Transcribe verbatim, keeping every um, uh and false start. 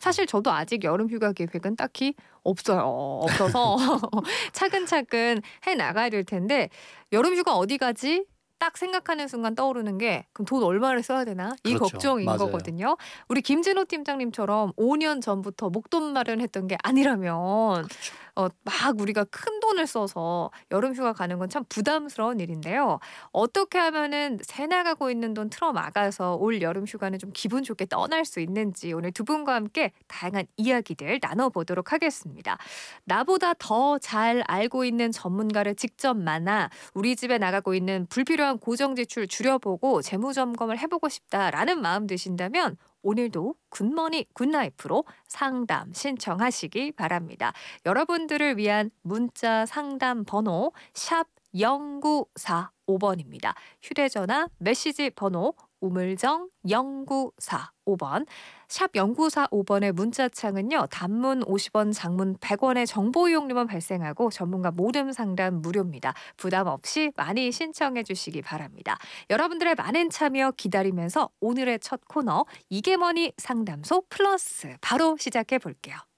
사실 저도 아직 여름 휴가 계획은 딱히 없어요. 없어서 차근차근 해 나가야 될 텐데 여름 휴가 어디 가지? 딱 생각하는 순간 떠오르는 게 '그럼 돈 얼마를 써야 되나?' 이 그렇죠. 걱정인 맞아요. 거거든요. 우리 김진호 팀장님처럼 오 년 전부터 목돈 마련했던 게 아니라면 그렇죠. 어 막 우리가 큰돈을 써서 여름 휴가 가는 건 참 부담스러운 일인데요. 어떻게 하면은 새 나가고 있는 돈 틀어 막아서 올 여름 휴가는 좀 기분 좋게 떠날 수 있는지 오늘 두 분과 함께 다양한 이야기들 나눠 보도록 하겠습니다. 나보다 더 잘 알고 있는 전문가를 직접 만나 우리 집에 나가고 있는 불필요한 고정 지출 줄여보고 재무 점검을 해보고 싶다라는 마음 드신다면 오늘도 굿모닝 굿라이프로 상담 신청하시기 바랍니다. 여러분들을 위한 문자 상담 번호 샵 영구사오 번입니다. 휴대전화 메시지 번호 우물정 영구사오 번 샵 영구사오 번의 문자창은요. 단문 오십 원 장문 백 원의 정보 이용료만 발생하고 전문가 모듬 상담 무료입니다. 부담 없이 많이 신청해 주시기 바랍니다. 여러분들의 많은 참여 기다리면서 오늘의 첫 코너 이게 뭐니 상담소 플러스 바로 시작해 볼게요.